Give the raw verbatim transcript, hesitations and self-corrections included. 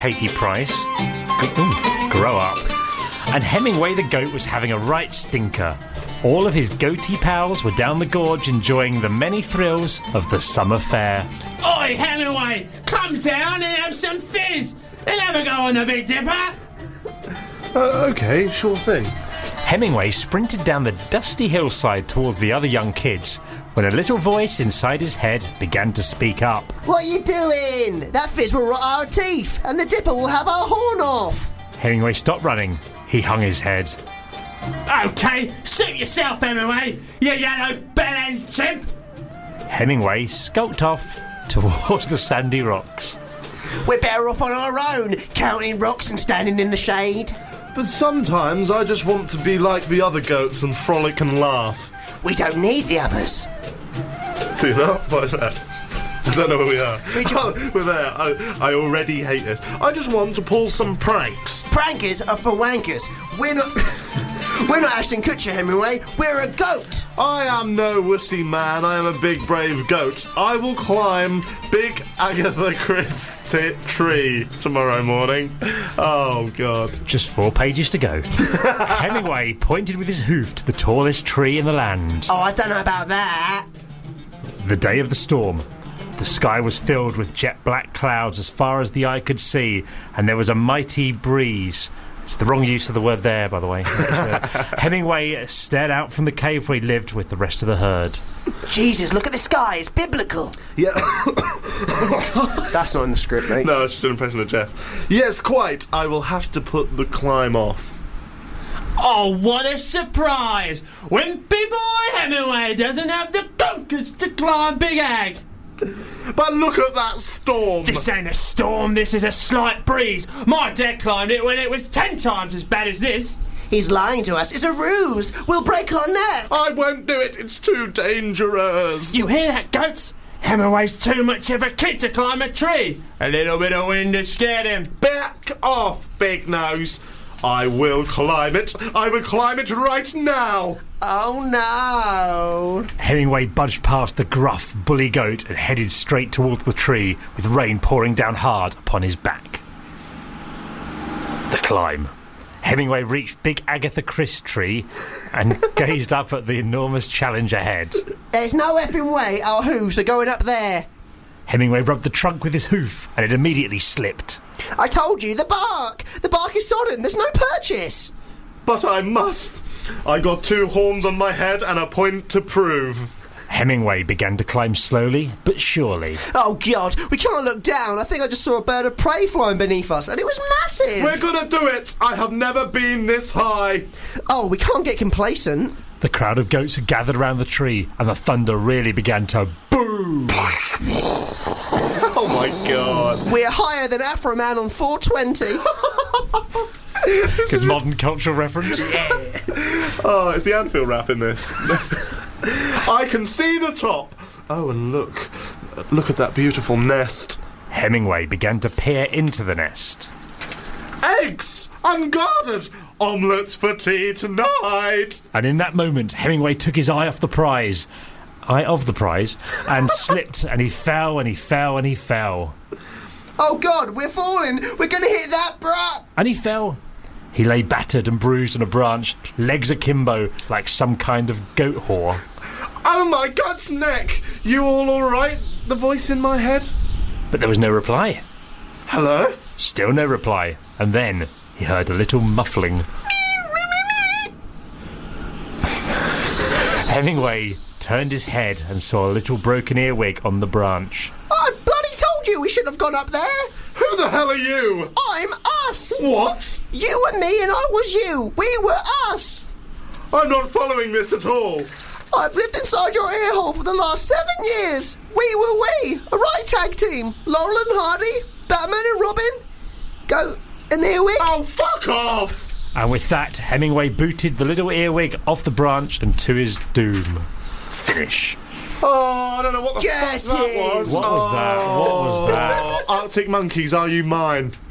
Katie Price. Ooh, grow up. And Hemingway the goat was having a right stinker. All of his goatee pals were down the gorge enjoying the many thrills of the summer fair. Oi, Hemingway, come down and have some fizz and have a go on the Big Dipper. Uh, OK, sure thing. Hemingway sprinted down the dusty hillside towards the other young kids when a little voice inside his head began to speak up. What are you doing? That fizz will rot our teeth and the Dipper will have our horn off. Hemingway stopped running. He hung his head. OK, suit yourself, Hemingway, you yellow bell-end chimp. Hemingway skulked off towards the sandy rocks. We're better off on our own, counting rocks and standing in the shade. But sometimes I just want to be like the other goats and frolic and laugh. We don't need the others. Do you know? What is that? I don't know where we are. We just... oh, we're there. I, I already hate this. I just want to pull some pranks. Prankers are for wankers. We're not... We're not Ashton Kutcher, Hemingway. We're a goat. I am no wussy man. I am a big, brave goat. I will climb Big Agatha Christie tree tomorrow morning. Oh, God. Just four pages to go. Hemingway pointed with his hoof to the tallest tree in the land. Oh, I don't know about that. The day of the storm. The sky was filled with jet black clouds as far as the eye could see, and there was a mighty breeze. It's the wrong use of the word there, by the way. Hemingway stared out from the cave where he lived with the rest of the herd. Jesus, look at the sky. It's biblical. Yeah. That's not in the script, mate. No, it's just an impression of Jeff. Yes, quite. I will have to put the climb off. Oh, what a surprise! When B-Boy Hemingway doesn't have the gunkers to climb Big Ag. But look at that storm! This ain't a storm, this is a slight breeze. My dad climbed it when it was ten times as bad as this. He's lying to us. It's a ruse. We'll break our neck. I won't do it. It's too dangerous. You hear that, goats? Hemingway's too much of a kid to climb a tree. A little bit of wind has scared him. Back off, Big Nose. I will climb it. I will climb it right now. Oh, no. Hemingway budged past the gruff, bully goat and headed straight towards the tree, with rain pouring down hard upon his back. The climb. Hemingway reached Big Agatha Christie tree and gazed up at the enormous challenge ahead. There's no effing way our hooves are going up there. Hemingway rubbed the trunk with his hoof and it immediately slipped. I told you, the bark. The bark is sodden. There's no purchase. But I must. I got two horns on my head and a point to prove. Hemingway began to climb slowly but surely. Oh, God, we can't look down. I think I just saw a bird of prey flying beneath us, and it was massive. We're gonna do it. I have never been this high. Oh, we can't get complacent. The crowd of goats had gathered around the tree, and the thunder really began to boom. Oh, my God. We're higher than Afro Man on four twenty. Good modern cultural reference. Yeah. Oh, it's the Anfield rap in this. I can see the top. Oh, and look. Look at that beautiful nest. Hemingway began to peer into the nest. Eggs! Unguarded! Omelettes for tea tonight! And in that moment, Hemingway took his eye off the prize. Eye of the prize. And slipped, and he fell, and he fell, and he fell. Oh, God, we're falling. We're going to hit that brat. And he fell. He lay battered and bruised on a branch, legs akimbo, like some kind of goat whore. Oh, my God's neck! You all alright? The voice in my head? But there was no reply. Hello? Still no reply. And then he heard a little muffling. Hemingway turned his head and saw a little broken earwig on the branch. I bloody told you we shouldn't have gone up there. Who the hell are you? I'm us. What? You and me and I was you. We were us. I'm not following this at all. I've lived inside your ear hole for the last seven years. We were we. A right tag team. Laurel and Hardy, Batman and Robin, Goat and Earwig. Oh, fuck off! And with that, Hemingway booted the little earwig off the branch and to his doom. Finish. Oh, I don't know what the Get fuck that in. was. What was that? What was that? Arctic Monkeys, Are You Mine?